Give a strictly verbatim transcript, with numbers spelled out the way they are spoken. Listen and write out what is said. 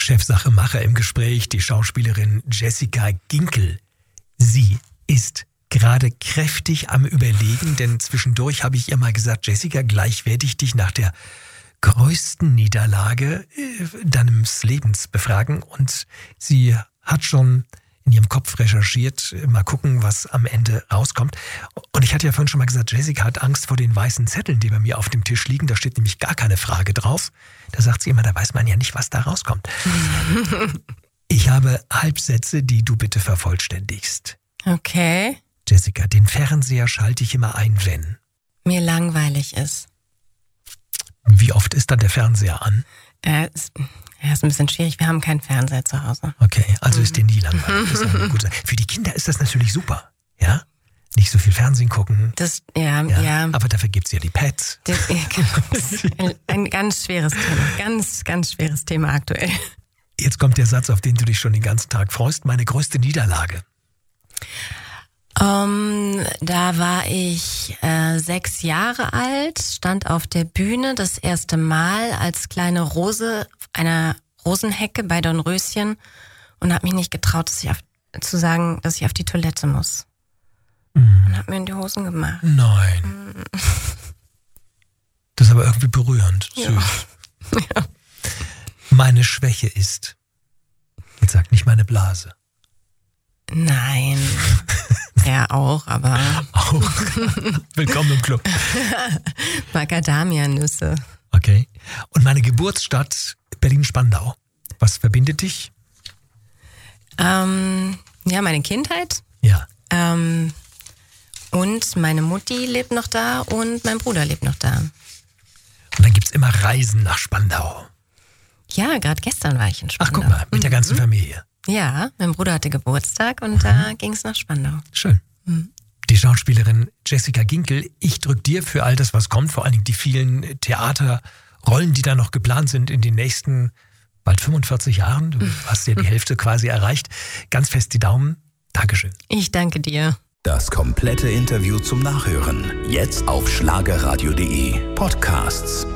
Chefsachemacher im Gespräch, die Schauspielerin Jessica Ginkel. Sie ist gerade kräftig am Überlegen, denn zwischendurch habe ich ihr mal gesagt, Jessica, gleich werde ich dich nach der größten Niederlage äh, deines Lebens befragen. Und sie hat schon in ihrem Kopf recherchiert, mal gucken, was am Ende rauskommt. Und ich hatte ja vorhin schon mal gesagt, Jessica hat Angst vor den weißen Zetteln, die bei mir auf dem Tisch liegen. Da steht nämlich gar keine Frage drauf. Da sagt sie immer, da weiß man ja nicht, was da rauskommt. Ich habe Halbsätze, die du bitte vervollständigst. Okay. Jessica, den Fernseher schalte ich immer ein, wenn mir langweilig ist. Wie oft ist dann der Fernseher an? Äh, ist, ja, ist ein bisschen schwierig. Wir haben keinen Fernseher zu Hause. Okay, also mhm. ist dir nie langweilig. Das ist eine gute Sache. Für die Kinder ist das natürlich super, ja? Nicht so viel Fernsehen gucken. Das, ja, ja. ja. Aber dafür gibt's ja die Pads. Das, ja, das ist ein, ein ganz schweres Thema. Ganz, ganz schweres Thema aktuell. Jetzt kommt der Satz, auf den du dich schon den ganzen Tag freust. Meine größte Niederlage. Um, da war ich äh, sechs Jahre alt, stand auf der Bühne das erste Mal als kleine Rose einer Rosenhecke bei Dornröschen und habe mich nicht getraut, dass ich auf, zu sagen, dass ich auf die Toilette muss. Mm. Und habe mir in die Hosen gemacht. Nein. Mm. Das ist aber irgendwie berührend. Süß. Ja. Ja. Meine Schwäche ist, jetzt sag nicht meine Blase. Nein. Ja, auch, aber... Auch. Willkommen im Club. Macadamia-Nüsse. Okay. Und meine Geburtsstadt Berlin-Spandau. Was verbindet dich? Ähm, ja, meine Kindheit. Ja. Ähm, und meine Mutti lebt noch da und mein Bruder lebt noch da. Und dann gibt's immer Reisen nach Spandau. Ja, gerade gestern war ich in Spandau. Ach, guck mal, mit der ganzen mhm. Familie. Ja, mein Bruder hatte Geburtstag und mhm. da ging es nach Spandau. Schön. Mhm. Die Schauspielerin Jessica Ginkel, ich drück dir für all das, was kommt, vor allen Dingen die vielen Theaterrollen, die da noch geplant sind in den nächsten bald fünfundvierzig Jahren. Du hast ja die Hälfte quasi erreicht. Ganz fest die Daumen. Dankeschön. Ich danke dir. Das komplette Interview zum Nachhören. Jetzt auf schlagerradio punkt de. Podcasts.